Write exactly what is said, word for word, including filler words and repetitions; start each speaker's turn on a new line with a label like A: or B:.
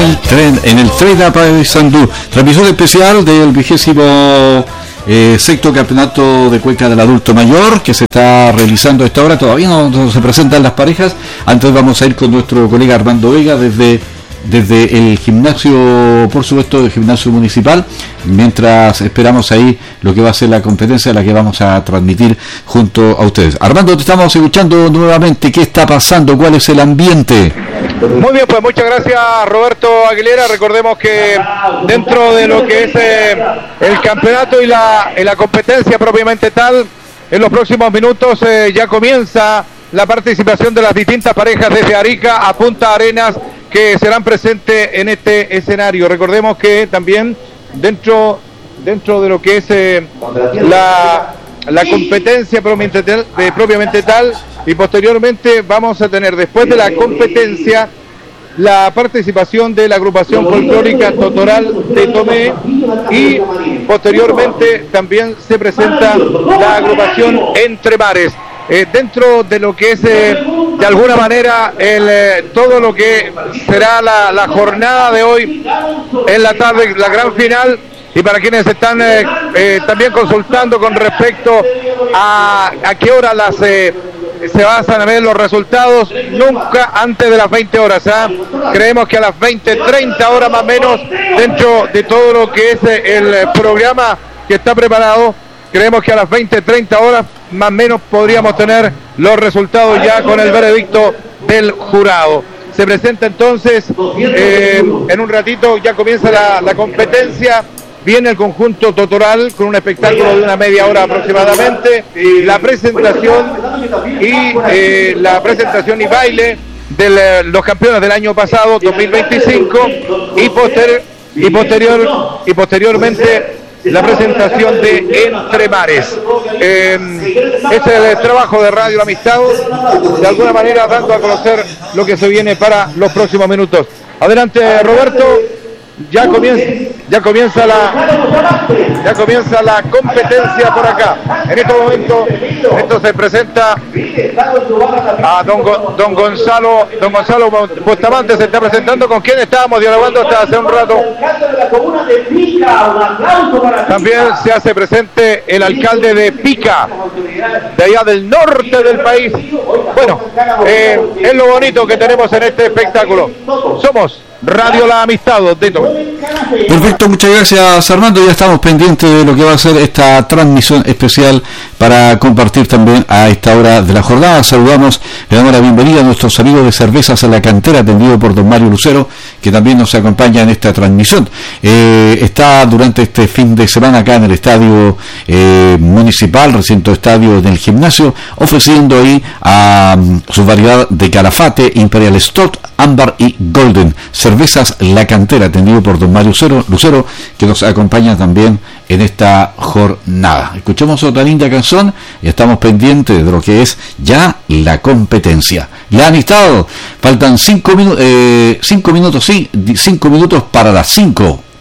A: el tren, en el Trade Paysandú. Transmisión especial del vigésimo eh, sexto campeonato de Cuenca del adulto mayor que se está realizando a esta hora. Todavía no, no se presentan las parejas. Antes vamos a ir con nuestro colega Armando Vega desde desde el gimnasio, por supuesto, del gimnasio municipal, mientras esperamos ahí lo que va a ser la competencia, la que vamos a transmitir junto a ustedes. Armando, te estamos escuchando nuevamente. ¿Qué está pasando? ¿Cuál es el ambiente?
B: Muy bien, pues muchas gracias, Roberto Aguilera. Recordemos que dentro de lo que es eh, el campeonato y la, y la competencia propiamente tal, en los próximos minutos eh, ya comienza la participación de las distintas parejas desde Arica a Punta Arenas, que serán presentes en este escenario. Recordemos que también dentro dentro de lo que es eh, la, la competencia propiamente tal, eh, propiamente tal, y posteriormente vamos a tener, después de la competencia, la participación de la agrupación folclórica Totoral de Tomé, y posteriormente también se presenta la agrupación Entre Mares. Eh, dentro de lo que es eh, de alguna manera el, eh, todo lo que será la, la jornada de hoy en la tarde, la gran final, y para quienes están eh, eh, también consultando con respecto a, a qué hora las eh, se basan a ver los resultados, nunca antes de las veinte horas, ¿eh? Creemos que a las veinte, treinta horas más o menos, dentro de todo lo que es eh, el programa que está preparado, creemos que a las veinte, treinta horas más o menos podríamos tener los resultados ya con el veredicto del jurado. Se presenta entonces, eh, en un ratito ya comienza la, la competencia, viene el conjunto Totoral con un espectáculo de una media hora aproximadamente, la presentación y eh, la presentación y baile de los campeones del año pasado, dos mil veinticinco, y, poster, y, posterior, y posteriormente la presentación de Entre Mares. Eh, este es el trabajo de Radio La Amistad, de alguna manera dando a conocer lo que se viene para los próximos minutos. Adelante, Roberto. Ya comienza, ya comienza la, ya comienza la competencia por acá. En este momento, esto se presenta a don, don Gonzalo, don Gonzalo Bustamante se está presentando. ¿Con quién estábamos dialogando hasta hace un rato? También se hace presente el alcalde de Pica, de allá del norte del país. Bueno, eh, es lo bonito que tenemos en este espectáculo. Somos Radio La Amistad de Tomé.
A: Perfecto, muchas gracias, Armando. Ya estamos pendientes de lo que va a ser esta transmisión especial para compartir también a esta hora de la jornada. Saludamos, le damos la bienvenida a nuestros amigos de Cervezas a la Cantera, atendido por don Mario Lucero, que también nos acompaña en esta transmisión. Eh, está durante este fin de semana acá en el estadio eh, municipal, recinto estadio del gimnasio, ofreciendo ahí a um, su variedad de Calafate, Imperial Stout, Ámbar y Golden. Cervezas La Cantera, atendido por don Mario Lucero, Lucero, que nos acompaña también en esta jornada. Escuchemos otra linda canción y estamos pendientes de lo que es ya la competencia. La amistad, faltan cinco minutos, eh, cinco minutos, sí, cinco minutos para las cinco